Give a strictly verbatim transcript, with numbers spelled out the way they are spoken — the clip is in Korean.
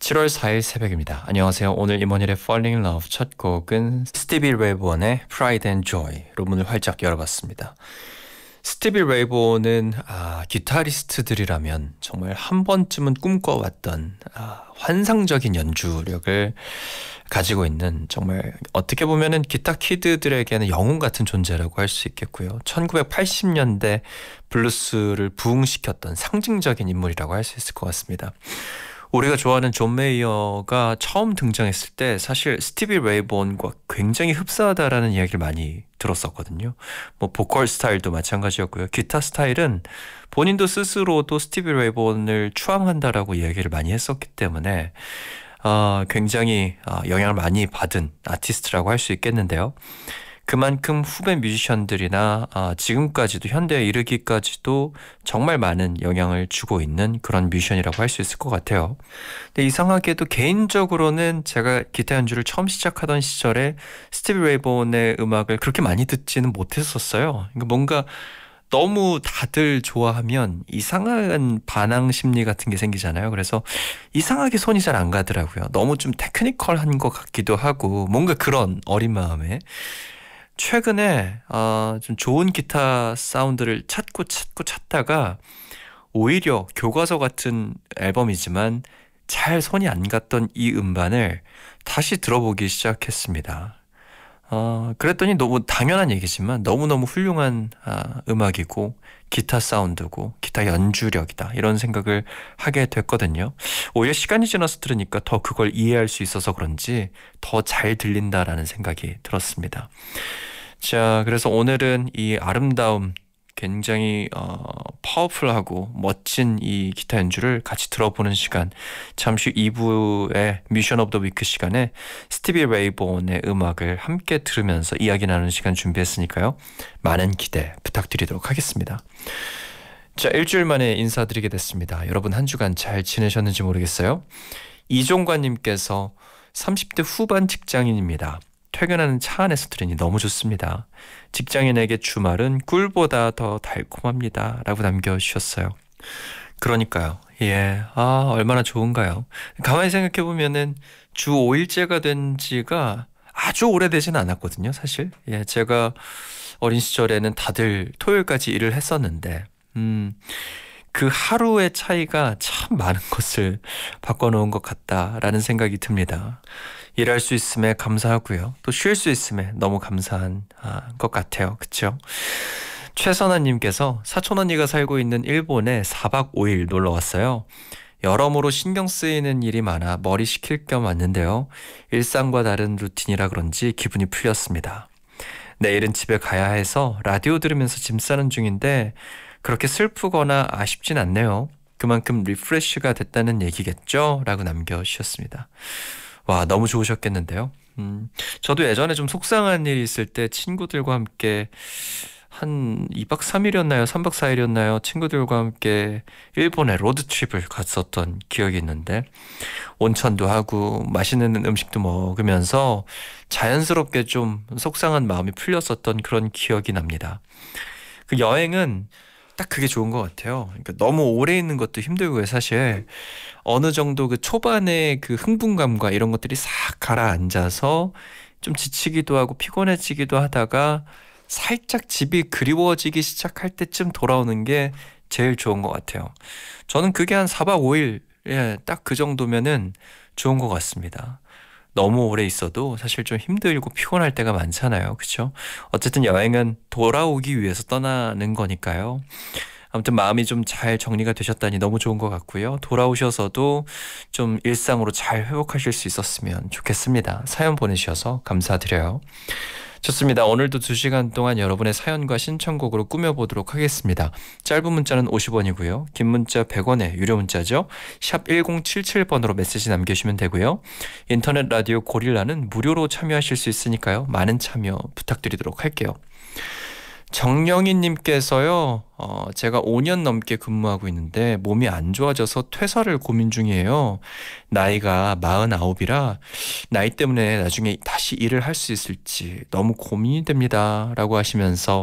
칠월 사일 새벽입니다. 안녕하세요. 오늘 임원일의 Falling in Love 첫 곡은 스티비 레이본의 Pride and Joy로 문을 활짝 열어봤습니다. 스티비 레이본은 아, 기타리스트들이라면 정말 한 번쯤은 꿈꿔왔던 아, 환상적인 연주력을 가지고 있는, 정말 어떻게 보면은 기타 키드들에게는 영웅 같은 존재라고 할 수 있겠고요. 천구백팔십 년대 블루스를 부흥시켰던 상징적인 인물이라고 할 수 있을 것 같습니다. 우리가 좋아하는 존 메이어가 처음 등장했을 때 사실 스티비 레이본과 굉장히 흡사하다라는 이야기를 많이 들었었거든요. 뭐 보컬 스타일도 마찬가지였고요. 기타 스타일은 본인도 스스로도 스티비 레이본을 추앙한다라고 이야기를 많이 했었기 때문에 어, 굉장히 어, 영향을 많이 받은 아티스트라고 할 수 있겠는데요. 그만큼 후배 뮤지션들이나 아, 지금까지도 현대에 이르기까지도 정말 많은 영향을 주고 있는 그런 뮤지션이라고 할 수 있을 것 같아요. 근데 이상하게도 개인적으로는 제가 기타 연주를 처음 시작하던 시절에 스티비 레이본의 음악을 그렇게 많이 듣지는 못했었어요. 그러니까 뭔가 너무 다들 좋아하면 이상한 반항 심리 같은 게 생기잖아요. 그래서 이상하게 손이 잘 안 가더라고요. 너무 좀 테크니컬한 것 같기도 하고, 뭔가 그런 어린 마음에 최근에 어, 좀 좋은 기타 사운드를 찾고 찾고 찾다가 오히려 교과서 같은 앨범이지만 잘 손이 안 갔던 이 음반을 다시 들어보기 시작했습니다. 어, 그랬더니 너무 당연한 얘기지만 너무너무 훌륭한 아, 음악이고 기타 사운드고 기타 연주력이다, 이런 생각을 하게 됐거든요. 오히려 시간이 지나서 들으니까 더 그걸 이해할 수 있어서 그런지 더 잘 들린다라는 생각이 들었습니다. 자, 그래서 오늘은 이 아름다움, 굉장히 어, 파워풀하고 멋진 이 기타 연주를 같이 들어보는 시간, 잠시 후 이 부의 미션 오브 더 위크 시간에 스티비 레이본의 음악을 함께 들으면서 이야기 나누는 시간 준비했으니까요. 많은 기대 부탁드리도록 하겠습니다. 자, 일주일 만에 인사드리게 됐습니다. 여러분 한 주간 잘 지내셨는지 모르겠어요. 이종관님께서 삼십 대 후반 직장인입니다. 퇴근하는 차 안에서 들으니 너무 좋습니다. 직장인에게 주말은 꿀보다 더 달콤합니다. 라고 남겨주셨어요. 그러니까요. 예, 아, 얼마나 좋은가요? 가만히 생각해보면은 주 오 일제가 된 지가 아주 오래되지는 않았거든요, 사실. 예, 제가 어린 시절에는 다들 토요일까지 일을 했었는데, 음, 그 하루의 차이가 참 많은 것을 바꿔놓은 것 같다라는 생각이 듭니다. 일할 수 있음에 감사하고요. 또 쉴 수 있음에 너무 감사한 아, 것 같아요. 그쵸? 최선아님께서 사촌 언니가 살고 있는 일본에 사 박 오 일 놀러 왔어요. 여러모로 신경 쓰이는 일이 많아 머리 식힐 겸 왔는데요. 일상과 다른 루틴이라 그런지 기분이 풀렸습니다. 내일은 집에 가야 해서 라디오 들으면서 짐 싸는 중인데 그렇게 슬프거나 아쉽진 않네요. 그만큼 리프레쉬가 됐다는 얘기겠죠? 라고 남겨주셨습니다. 와, 너무 좋으셨겠는데요. 음, 저도 예전에 좀 속상한 일이 있을 때 친구들과 함께 한 이 박 삼 일이었나요? 삼 박 사 일이었나요? 친구들과 함께 일본에 로드트립을 갔었던 기억이 있는데, 온천도 하고 맛있는 음식도 먹으면서 자연스럽게 좀 속상한 마음이 풀렸었던 그런 기억이 납니다. 그 여행은 딱 그게 좋은 것 같아요. 그러니까 너무 오래 있는 것도 힘들고요, 사실. 어느 정도 그 초반에 그 흥분감과 이런 것들이 싹 가라앉아서 좀 지치기도 하고 피곤해지기도 하다가 살짝 집이 그리워지기 시작할 때쯤 돌아오는 게 제일 좋은 것 같아요. 저는 그게 한 사 박 오 일, 예, 딱 그 정도면은 좋은 것 같습니다. 너무 오래 있어도 사실 좀 힘들고 피곤할 때가 많잖아요. 그렇죠? 어쨌든 여행은 돌아오기 위해서 떠나는 거니까요. 아무튼 마음이 좀 잘 정리가 되셨다니 너무 좋은 것 같고요. 돌아오셔서도 좀 일상으로 잘 회복하실 수 있었으면 좋겠습니다. 사연 보내주셔서 감사드려요. 좋습니다. 오늘도 두 시간 동안 여러분의 사연과 신청곡으로 꾸며보도록 하겠습니다. 짧은 문자는 오십 원이고요. 긴 문자 백 원에 유료 문자죠. 샵 일공칠칠 번으로 메시지 남겨주시면 되고요. 인터넷 라디오 고릴라는 무료로 참여하실 수 있으니까요. 많은 참여 부탁드리도록 할게요. 정영희님께서요, 어, 제가 오 년 넘게 근무하고 있는데 몸이 안 좋아져서 퇴사를 고민 중이에요. 나이가 마흔아홉이라 나이 때문에 나중에 다시 일을 할 수 있을지 너무 고민이 됩니다. 라고 하시면서